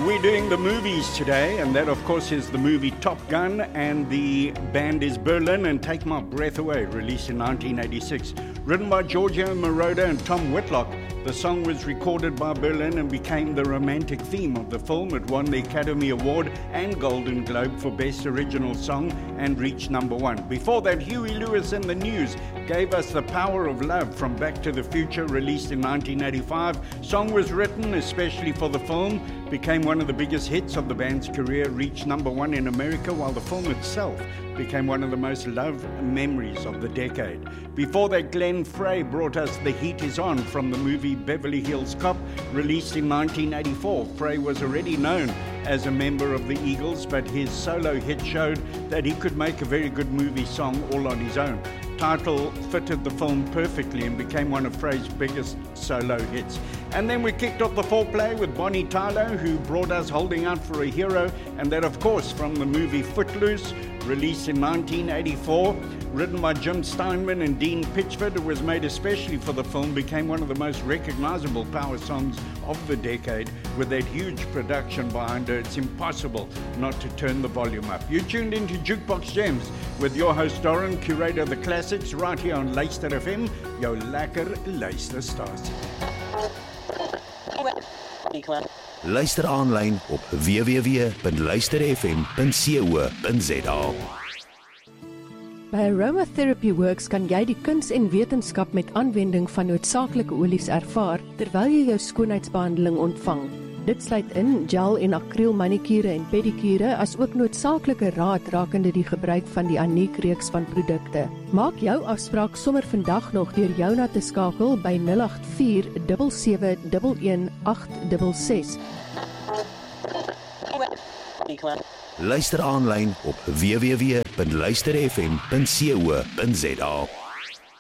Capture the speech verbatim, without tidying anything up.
We're doing the movies today, and that of course is the movie Top Gun, and the band is Berlin and Take My Breath Away, released in nineteen eighty-six. Written by Giorgio Moroder and Tom Whitlock, the song was recorded by Berlin and became the romantic theme of the film. It won the Academy Award and Golden Globe for Best Original Song and reached number one. Before that, Huey Lewis and the News gave us The Power of Love from Back to the Future, released in nineteen eighty-five. Song was written especially for the film, became one of the biggest hits of the band's career, reached number one in America, while the film itself became one of the most loved memories of the decade. Before that, Glenn Frey brought us The Heat Is On from the movie Beverly Hills Cop, released in nineteen eighty-four. Frey was already known as a member of the Eagles, but his solo hit showed that he could make a very good movie song all on his own. Title fitted the film perfectly and became one of Frey's biggest solo hits. And then we kicked off the foreplay with Bonnie Tyler, who brought us Holding Out for a Hero, and that of course from the movie Footloose, released in nineteen eighty-four. Written by Jim Steinman and Dean Pitchford, it was made especially for the film, became one of the most recognizable power songs of the decade. With that huge production behind her, it's impossible not to turn the volume up. You tuned into Jukebox Gems with your host Doran, curator of the classics, right here on Luister F M, jou lekker luisterstasie. Luister aanlyn op w w w punt luister f m punt co punt z a. By Aromatherapy Works kan jy die kuns en wetenskap met aanwending van noodsaaklike olies ervaar terwyl jy jou skoonheidsbehandeling ontvang. Dit sluit in gel en akriel manikure en pedikure, as ook noodsaaklike raad rakende die gebruik van die Aniek reeks van produkte. Maak jou afspraak sommer vandag nog deur Jouna te skakel by nul agt vier sewe sewe een een agt ses ses. Luister aanlyn op w w w punt luister f m punt co punt z a.